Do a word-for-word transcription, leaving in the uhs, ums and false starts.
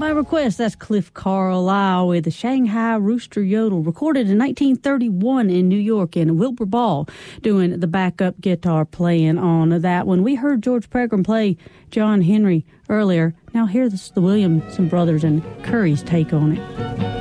by request. That's Cliff Carlisle with the Shanghai Rooster Yodel, recorded in nineteen thirty-one in New York, and Wilbur Ball doing the backup guitar playing on that one. We heard George Pegram play John Henry earlier. Now here's the Williamson Brothers and Curry's take on it.